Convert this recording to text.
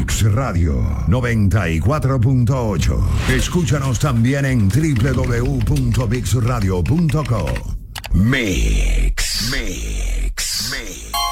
Mix Radio 94.8. Escúchanos también en www.mixradio.co. Mix.